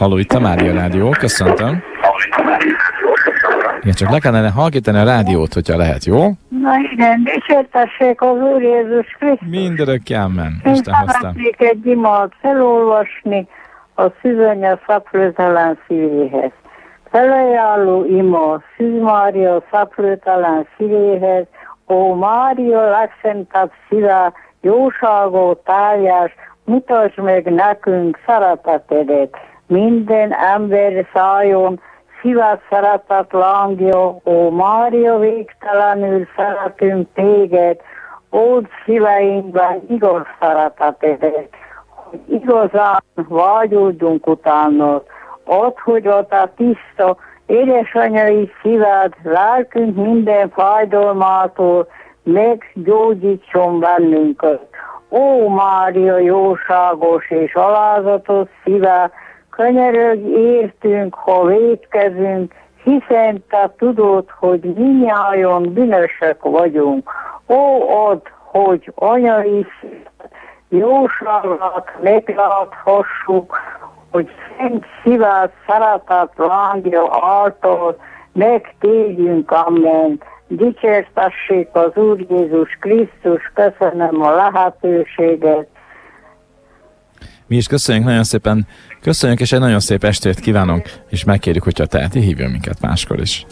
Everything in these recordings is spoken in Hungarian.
Halló, itt a Mária Rádió, köszöntöm. Igen, csak le kellene halkítani a rádiót, hogyha lehet, jó? Na igen, dicsértessék az Úr Jézus Krisztus. Mindörökké amen. Én Isten hozta. szeretnék egy imát felolvasni a szüzenye szaplőtelen szívéhez. Felajánló ima Szűz Mária szaplőtelen szívéhez, ó Mária legszentebb szíve, jóságó tájás, mutasd meg nekünk szeretetedet. Minden ember szálljon, szíves szeretet lángja, ó Mária, végtelenül szeretünk téged, old szíveinkben igaz szeretetedet, hogy igazán vágyódjunk utánod. Add, hogy a te tiszta, édesanyai szíved, lelkünk minden fájdalmától meggyógyítson bennünket. Ó Mária, jóságos és alázatos szíve, könyörögj értünk, ha vétkezünk, hiszen te tudod, hogy mindnyájan bűnösek vagyunk. Ó, add, hogy anyai jóságát megláthassuk, hogy szent szívet szeretet lángja által megtégjünk, amen. Dicsértessék az Úr Jézus Krisztus, köszönöm a lehetőséget. Mi is köszönjük, nagyon szépen köszönjük, és egy nagyon szép estét kívánunk, és megkérjük, hogyha teheti, hívjon minket máskor is.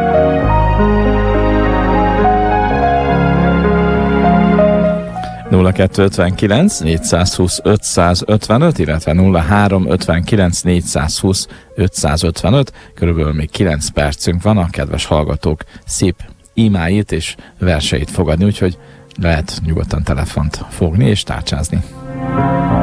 – 0259 420 555, illetve 0359 420 555. Körülbelül még 9 percünk van, a kedves hallgatók szép imáit és verseit fogadni, úgyhogy lehet nyugodtan telefont fogni és tárcsázni.